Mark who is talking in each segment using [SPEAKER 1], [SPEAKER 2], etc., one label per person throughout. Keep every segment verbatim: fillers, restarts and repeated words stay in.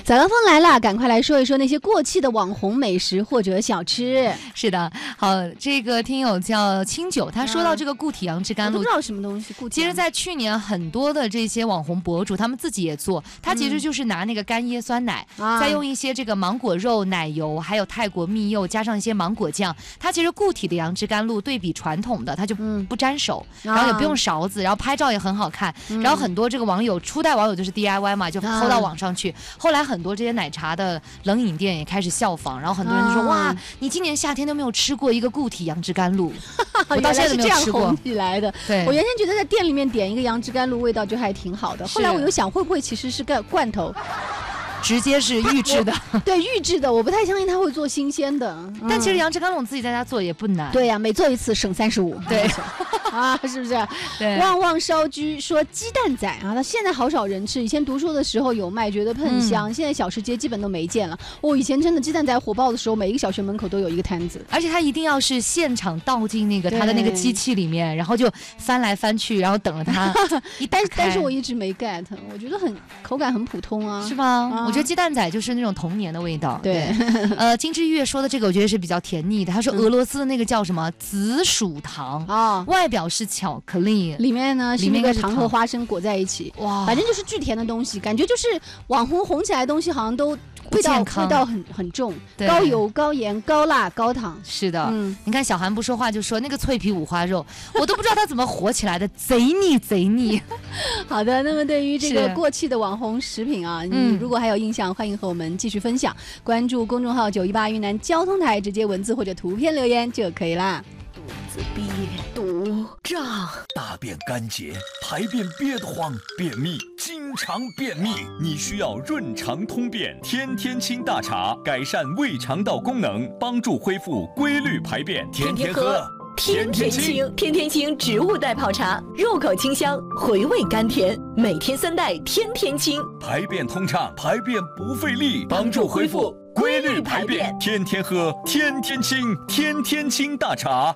[SPEAKER 1] 早高峰来了，赶快来说一说那些过气的网红美食或者小吃。
[SPEAKER 2] 是的，好，这个听友叫清酒，他说到这个固体杨枝甘露，
[SPEAKER 1] 我都不知道什么东西。固体，
[SPEAKER 2] 其实，在去年很多的这些网红博主，他们自己也做，他其实就是拿那个干椰酸奶，嗯、再用一些这个芒果肉、奶油，还有泰国蜜柚，加上一些芒果酱，它其实固体的杨枝甘露对比传统的，它就不沾手，嗯、然后也不用勺子，然后拍照也很好看，嗯、然后很多这个网友初代网友就是 D I Y 嘛，就 P O 到网上去，后来很多这些奶茶的冷饮店也开始效仿，然后很多人就说、啊、哇，你今年夏天都没有吃过一个固体杨枝甘露，我到现在都没有吃过。
[SPEAKER 1] 起来的，
[SPEAKER 2] 对，
[SPEAKER 1] 我原先觉得在店里面点一个杨枝甘露味道就还挺好的，后来我又想会不会其实是个罐头。
[SPEAKER 2] 直接是预制的，
[SPEAKER 1] 对，预制的，我不太相信他会做新鲜的。
[SPEAKER 2] 嗯、但其实杨枝甘露自己在家做也不难。
[SPEAKER 1] 对呀、啊，每做一次省三十五。
[SPEAKER 2] 对，
[SPEAKER 1] 啊，是不是？
[SPEAKER 2] 对。
[SPEAKER 1] 旺旺烧居说鸡蛋仔啊，他现在好少人吃，以前读书的时候有卖，觉得喷香，嗯、现在小吃街基本都没见了。哦，以前真的鸡蛋仔火爆的时候，每一个小学门口都有一个摊子，
[SPEAKER 2] 而且他一定要是现场倒进那个他的那个机器里面，然后就翻来翻去，然后等着他一打开。
[SPEAKER 1] 但是我一直没 get， 我觉得很口感很普通啊，
[SPEAKER 2] 是吗？啊、我觉得鸡蛋仔就是那种童年的味道。
[SPEAKER 1] 对，
[SPEAKER 2] 呃，金枝玉叶说的这个我觉得是比较甜腻的。他说俄罗斯的那个叫什么紫薯糖啊，外表是巧克力，
[SPEAKER 1] 里面呢是那个糖和花生裹在一起，哇，反正就是巨甜的东西，感觉就是网红红起来的东西好像都味道味道很很重，高油、高盐、高辣、高糖。
[SPEAKER 2] 是的，嗯，你看小韩不说话就说那个脆皮五花肉，我都不知道他怎么火起来的，贼腻贼腻。
[SPEAKER 1] 好的，那么对于这个过气的网红食品啊，你如果还有印象，欢迎和我们继续分享，关注公众号九一八云南交通台，直接文字或者图片留言就可以啦。
[SPEAKER 3] 肚子憋堵胀，
[SPEAKER 4] 大便干结，排便憋得慌，便秘，经常便秘，你需要润肠通便天天清大茶，改善胃肠道功能，帮助恢复规律排便，天天喝。
[SPEAKER 3] 天天清，天天清植物代泡茶，入口清香，回味甘甜，每天三袋，天天清，
[SPEAKER 4] 排便通畅，排便不费力，帮助恢复规律排便，天天喝，天天清，天天清大茶。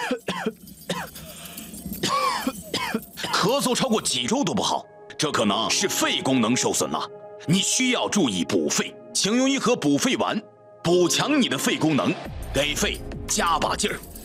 [SPEAKER 5] 咳嗽超过几周都不好，这可能是肺功能受损了，你需要注意补肺，请用一盒补肺丸，补强你的肺功能，给肺加把劲儿。